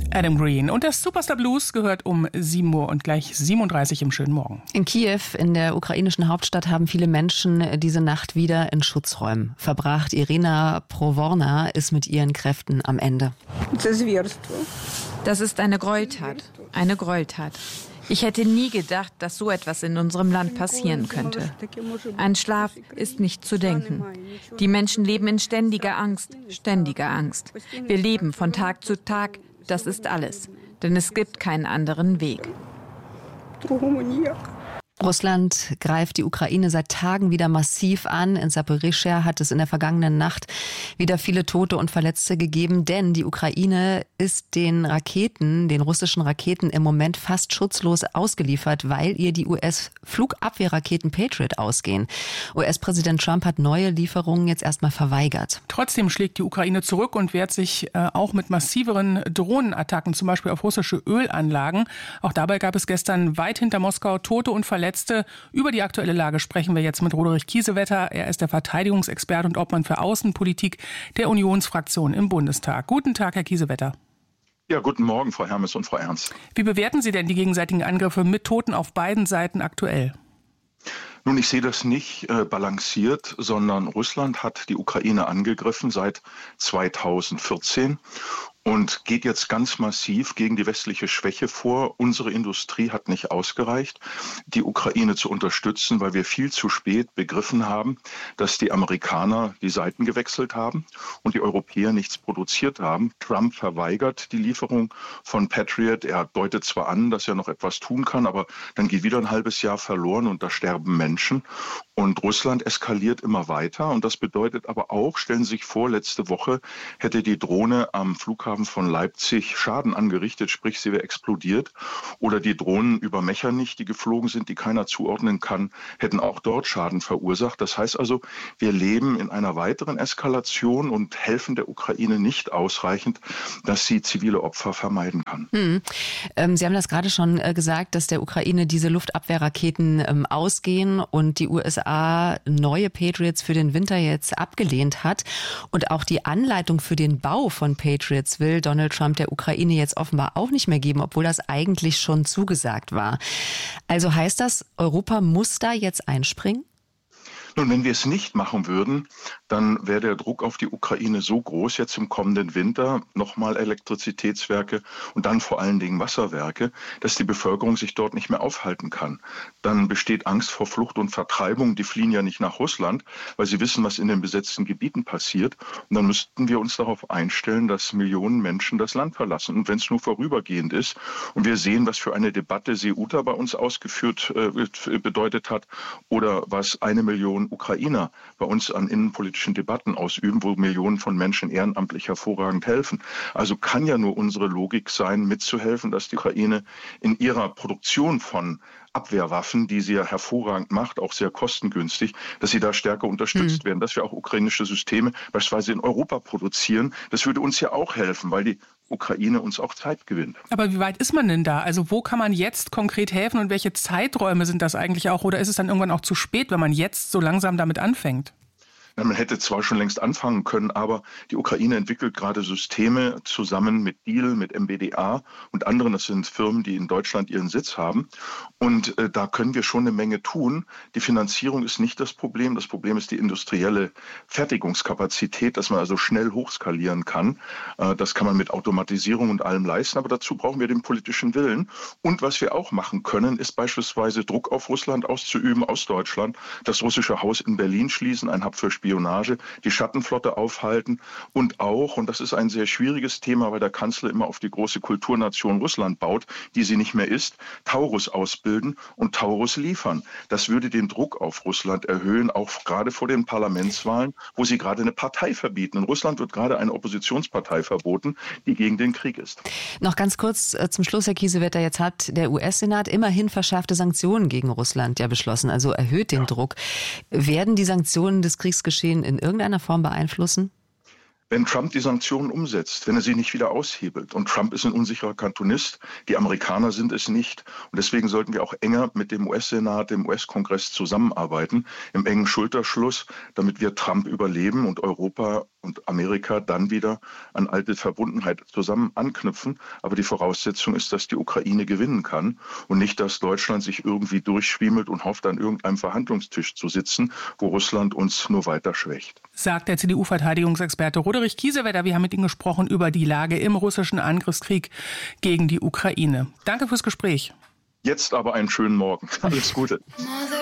Adam Green. Und das Superstar Blues gehört um 7 Uhr und gleich 37 im schönen Morgen. In Kiew, in der ukrainischen Hauptstadt, haben viele Menschen diese Nacht wieder in Schutzräumen verbracht. Irina Provorna ist mit ihren Kräften am Ende. Das ist eine Gräueltat. Eine Gräueltat. Ich hätte nie gedacht, dass so etwas in unserem Land passieren könnte. An Schlaf ist nicht zu denken. Die Menschen leben in ständiger Angst, ständiger Angst. Wir leben von Tag zu Tag, das ist alles. Denn es gibt keinen anderen Weg. Russland greift die Ukraine seit Tagen wieder massiv an. In Saporischschja hat es in der vergangenen Nacht wieder viele Tote und Verletzte gegeben, denn die Ukraine ist den russischen Raketen im Moment fast schutzlos ausgeliefert, weil ihr die US-Flugabwehrraketen Patriot ausgehen. US-Präsident Trump hat neue Lieferungen jetzt erstmal verweigert. Trotzdem schlägt die Ukraine zurück und wehrt sich auch mit massiveren Drohnenattacken, zum Beispiel auf russische Ölanlagen. Auch dabei gab es gestern weit hinter Moskau Tote und Verletzte. Über die aktuelle Lage sprechen wir jetzt mit Roderich Kiesewetter. Er ist der Verteidigungsexperte und Obmann für Außenpolitik der Unionsfraktion im Bundestag. Guten Tag, Herr Kiesewetter. Ja, guten Morgen, Frau Hermes und Frau Ernst. Wie bewerten Sie denn die gegenseitigen Angriffe mit Toten auf beiden Seiten aktuell? Nun, ich sehe das nicht balanciert, sondern Russland hat die Ukraine angegriffen seit 2014 und geht jetzt ganz massiv gegen die westliche Schwäche vor. Unsere Industrie hat nicht ausgereicht, die Ukraine zu unterstützen, weil wir viel zu spät begriffen haben, dass die Amerikaner die Seiten gewechselt haben und die Europäer nichts produziert haben. Trump verweigert die Lieferung von Patriot. Er deutet zwar an, dass er noch etwas tun kann, aber dann geht wieder ein halbes Jahr verloren und da sterben Menschen. Und Russland eskaliert immer weiter. Und das bedeutet aber auch, stellen Sie sich vor, letzte Woche hätte die Drohne am Flughafen von Leipzig Schaden angerichtet, sprich sie wäre explodiert. Oder die Drohnen über Mechernich, die geflogen sind, die keiner zuordnen kann, hätten auch dort Schaden verursacht. Das heißt also, wir leben in einer weiteren Eskalation und helfen der Ukraine nicht ausreichend, dass sie zivile Opfer vermeiden kann. Sie haben das gerade schon gesagt, dass der Ukraine diese Luftabwehrraketen ausgehen und die USA neue Patriots für den Winter jetzt abgelehnt hat und auch die Anleitung für den Bau von Patriots will Donald Trump der Ukraine jetzt offenbar auch nicht mehr geben, obwohl das eigentlich schon zugesagt war. Also heißt das, Europa muss da jetzt einspringen? Nun, wenn wir es nicht machen würden, dann wäre der Druck auf die Ukraine so groß, jetzt im kommenden Winter nochmal Elektrizitätswerke und dann vor allen Dingen Wasserwerke, dass die Bevölkerung sich dort nicht mehr aufhalten kann. Dann besteht Angst vor Flucht und Vertreibung. Die fliehen ja nicht nach Russland, weil sie wissen, was in den besetzten Gebieten passiert. Und dann müssten wir uns darauf einstellen, dass Millionen Menschen das Land verlassen. Und wenn es nur vorübergehend ist und wir sehen, was für eine Debatte Ceuta bei uns ausgeführt bedeutet hat oder was 1 Million Ukrainer bei uns an innenpolitischen Debatten ausüben, wo Millionen von Menschen ehrenamtlich hervorragend helfen. Also kann ja nur unsere Logik sein, mitzuhelfen, dass die Ukraine in ihrer Produktion von Abwehrwaffen, die sie ja hervorragend macht, auch sehr kostengünstig, dass sie da stärker unterstützt werden, dass wir auch ukrainische Systeme beispielsweise in Europa produzieren. Das würde uns ja auch helfen, weil die Ukraine uns auch Zeit gewinnt. Aber wie weit ist man denn da? Also wo kann man jetzt konkret helfen und welche Zeiträume sind das eigentlich auch? Oder ist es dann irgendwann auch zu spät, wenn man jetzt so langsam damit anfängt? Ja, man hätte zwar schon längst anfangen können, aber die Ukraine entwickelt gerade Systeme zusammen mit Diehl, mit MBDA und anderen. Das sind Firmen, die in Deutschland ihren Sitz haben. Und da können wir schon eine Menge tun. Die Finanzierung ist nicht das Problem. Das Problem ist die industrielle Fertigungskapazität, dass man also schnell hochskalieren kann. Das kann man mit Automatisierung und allem leisten. Aber dazu brauchen wir den politischen Willen. Und was wir auch machen können, ist beispielsweise Druck auf Russland auszuüben aus Deutschland, das russische Haus in Berlin schließen, ein Hub für Spionage, die Schattenflotte aufhalten und auch, und das ist ein sehr schwieriges Thema, weil der Kanzler immer auf die große Kulturnation Russland baut, die sie nicht mehr ist, Taurus ausbilden und Taurus liefern. Das würde den Druck auf Russland erhöhen, auch gerade vor den Parlamentswahlen, wo sie gerade eine Partei verbieten. In Russland wird gerade eine Oppositionspartei verboten, die gegen den Krieg ist. Noch ganz kurz zum Schluss, Herr Kiesewetter, jetzt hat der US-Senat immerhin verschärfte Sanktionen gegen Russland ja beschlossen, also erhöht den Druck. Werden die Sanktionen des Kriegsgeschehens in irgendeiner Form beeinflussen? Wenn Trump die Sanktionen umsetzt, wenn er sie nicht wieder aushebelt. Und Trump ist ein unsicherer Kantonist, die Amerikaner sind es nicht. Und deswegen sollten wir auch enger mit dem US-Senat, dem US-Kongress zusammenarbeiten, im engen Schulterschluss, damit wir Trump überleben und Europa und Amerika dann wieder an alte Verbundenheit zusammen anknüpfen. Aber die Voraussetzung ist, dass die Ukraine gewinnen kann und nicht, dass Deutschland sich irgendwie durchschwiemelt und hofft, an irgendeinem Verhandlungstisch zu sitzen, wo Russland uns nur weiter schwächt. Sagt der CDU-Verteidigungsexperte Roderich Kiesewetter. Wir haben mit ihm gesprochen über die Lage im russischen Angriffskrieg gegen die Ukraine. Danke fürs Gespräch. Jetzt aber einen schönen Morgen. Alles Gute.